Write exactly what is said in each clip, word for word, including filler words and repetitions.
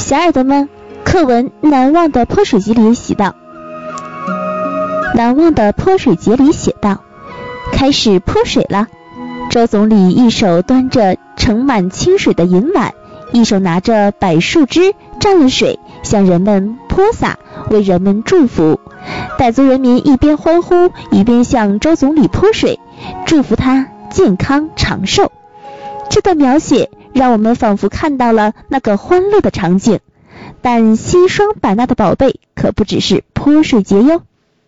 小耳朵们，课文难忘的泼水节里写道，难忘的泼水节里写道，开始泼水了。周总理一手端着盛满清水的银碗，一手拿着柏树枝蘸了水，向人们泼洒，为人们祝福。傣族人民一边欢呼，一边向周总理泼水，祝福他健康长寿。这段描写让我们仿佛看到了那个欢乐的场景，但西双版纳的宝贝可不只是泼水节哟。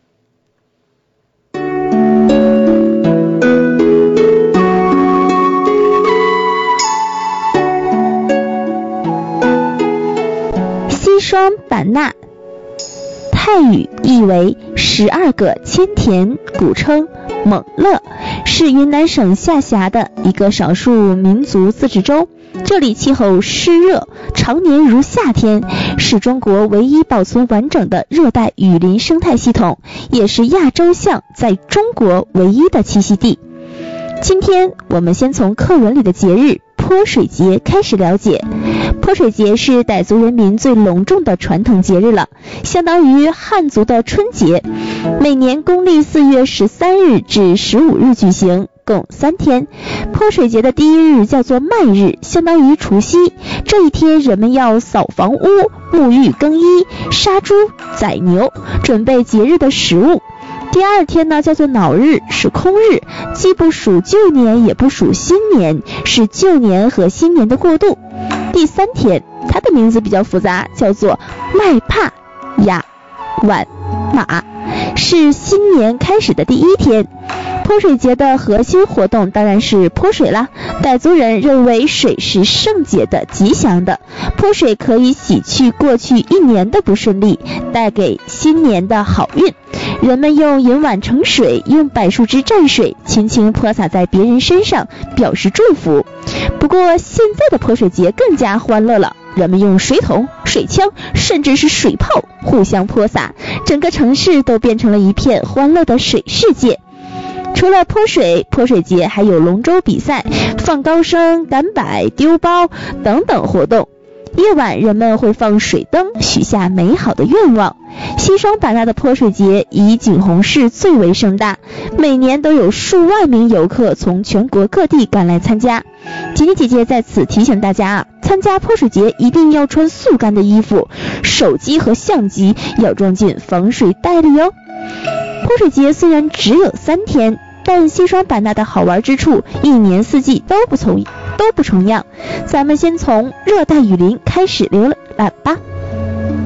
西双版纳泰语意为十二个千田，古称蒙勒，是云南省下辖的一个少数民族自治州。这里气候湿热，常年如夏天，是中国唯一保存完整的热带雨林生态系统，也是亚洲象在中国唯一的栖息地。今天我们先从课文里的节日泼水节开始了解。泼水节是傣族人民最隆重的传统节日了，相当于汉族的春节，每年公历四月十三日至十五日举行，共三天。泼水节的第一日叫做麦日，相当于除夕。这一天人们要扫房屋、沐浴更衣、杀猪宰牛，准备节日的食物。第二天呢叫做脑日，是空日，既不属旧年也不属新年，是旧年和新年的过渡。第三天它的名字比较复杂，叫做麦帕雅晚马，是新年开始的第一天。泼水节的核心活动当然是泼水啦。傣族人认为水是圣洁的、吉祥的，泼水可以洗去过去一年的不顺利，带给新年的好运。人们用银碗盛水，用柏树枝蘸水，轻轻泼洒在别人身上，表示祝福。不过现在的泼水节更加欢乐了，人们用水桶、水枪，甚至是水炮互相泼洒，整个城市都变成了一片欢乐的水世界。除了泼水，泼水节还有龙舟比赛、放高声、赶摆、丢包等等活动。夜晚人们会放水灯，许下美好的愿望。西双版纳的泼水节以景洪市最为盛大，每年都有数万名游客从全国各地赶来参加。吉妮姐姐在此提醒大家啊，参加泼水节一定要穿速干的衣服，手机和相机要装进防水袋里哦。泼水节虽然只有三天，但西双版纳的好玩之处一年四季都不重都不重样。咱们先从热带雨林开始浏览吧。